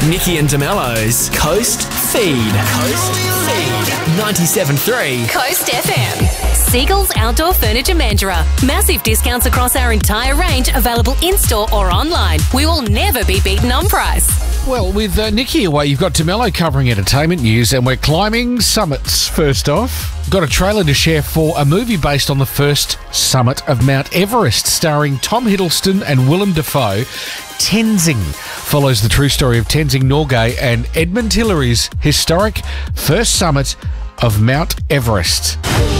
Nikki and DeMello's Coast Feed. Coast Feed. 97.3 Coast FM. Siegel's Outdoor Furniture Mandurah. Massive discounts across our entire range, available in-store or online. We will never be beaten on price. Well, with Nikki away, you've got DeMello covering entertainment news, and we're climbing summits first off. Got a trailer to share for a movie based on the first summit of Mount Everest, starring Tom Hiddleston and Willem Dafoe. Tenzing follows the true story of Tenzing Norgay and Edmund Hillary's historic first summit of Mount Everest.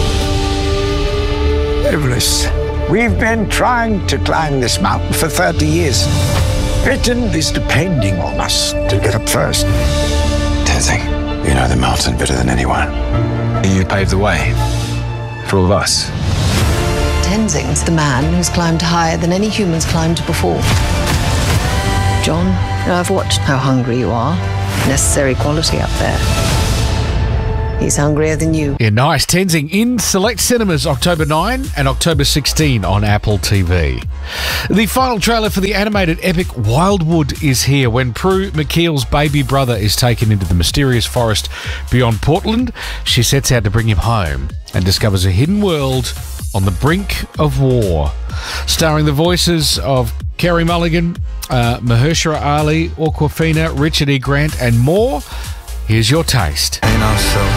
Everest. We've been trying to climb this mountain for 30 years. Britain is depending on us to get up first. Tenzing, you know the mountain better than anyone. You paved the way for all of us. Tenzing's the man who's climbed higher than any humans climbed before. John, I've watched how hungry you are. Necessary quality up there. He's hungrier than you. Yeah, nice. Tenzing in select cinemas October 9 and October 16 on Apple TV. The final trailer for the animated epic Wildwood is here when Prue McKeel's baby brother is taken into the mysterious forest beyond Portland. She sets out to bring him home and discovers a hidden world on the brink of war. Starring the voices of Carey Mulligan, Mahershala Ali, Awkwafina, Richard E. Grant and more. Here's your taste. You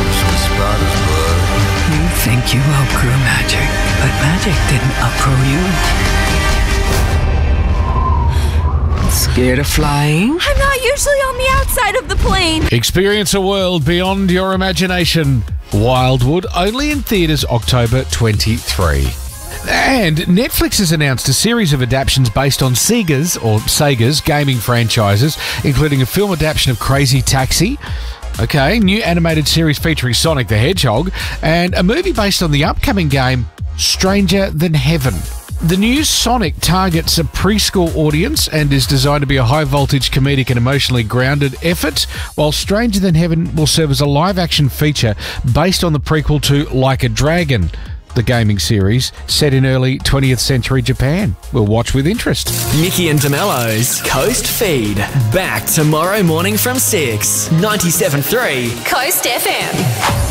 think you outgrew magic, but magic didn't outgrow you. Scared of flying? I'm not usually on the outside of the plane. Experience a world beyond your imagination. Wildwood, only in theatres October 23. And Netflix has announced a series of adaptations based on Sega's gaming franchises, including a film adaptation of Crazy Taxi, new animated series featuring Sonic the Hedgehog, and a movie based on the upcoming game Stranger Than Heaven. The new Sonic targets a preschool audience and is designed to be a high-voltage, comedic and emotionally grounded effort, while Stranger Than Heaven will serve as a live-action feature based on the prequel to Like a Dragon, the gaming series set in early 20th century Japan. We'll watch with interest. Nikki and DeMello's Coast Feed. Back tomorrow morning from 6. 97.3 Coast FM.